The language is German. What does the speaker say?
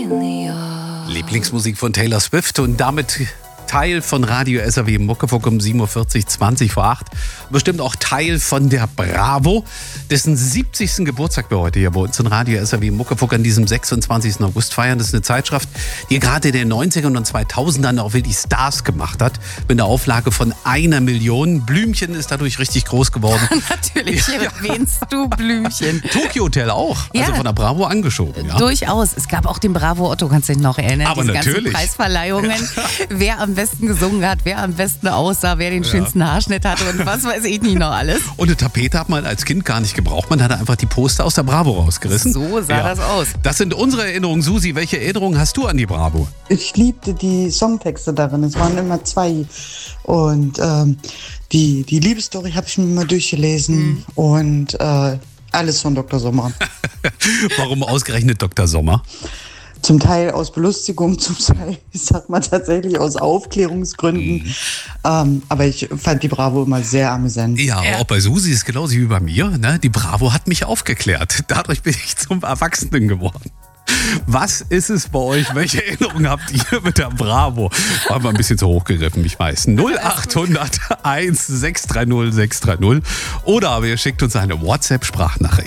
Lieblingsmusik von Taylor Swift und damit Teil von Radio SAW Muckefuck um 7.40 Uhr, 20 vor 8. Bestimmt auch Teil von der Bravo, dessen 70. Geburtstag wir heute hier bei uns in Radio SAW Muckefuck an diesem 26. August feiern. Das ist eine Zeitschrift, die gerade in den 90ern und 2000ern auch wirklich Stars gemacht hat. Mit einer Auflage von 1 Million. Blümchen ist dadurch richtig groß geworden. Natürlich erwähnst du Blümchen. Tokyo Hotel auch, also von der Bravo angeschoben. Ja? Durchaus. Es gab auch den Bravo Otto, kannst du dich noch erinnern? Aber diese natürlich. Ganzen Preisverleihungen. Wer am besten gesungen hat, wer am besten aussah, wer den schönsten Haarschnitt hatte und was weiß ich nicht noch alles. Und eine Tapete hat man als Kind gar nicht gebraucht. Man hatte einfach die Poster aus der Bravo rausgerissen. So sah das aus. Das sind unsere Erinnerungen. Susi, welche Erinnerungen hast du an die Bravo? Ich liebte die Songtexte darin. Es waren immer 2. Und die Liebesstory habe ich mir mal durchgelesen. Und alles von Dr. Sommer. Warum ausgerechnet Dr. Sommer? Zum Teil aus Belustigung, zum Teil, ich sag mal tatsächlich aus Aufklärungsgründen. Aber ich fand die Bravo immer sehr amüsant. Ja, auch bei Susi ist es genauso wie bei mir. Ne? Die Bravo hat mich aufgeklärt. Dadurch bin ich zum Erwachsenen geworden. Was ist es bei euch? Welche Erinnerungen habt ihr mit der Bravo? War mal ein bisschen zu hoch gegriffen, ich weiß. 0800 1 630 630. Oder aber ihr schickt uns eine WhatsApp-Sprachnachricht.